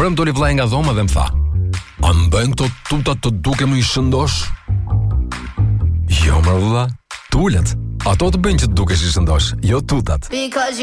vrem Doli vllai nga dhoma dhe më tha: "A më bëjnë këto tutat të dukem i shëndosh?" Jo, më vëlla, tulet. Ato të bëjnë që të dukesh i shëndosh, jo tutat.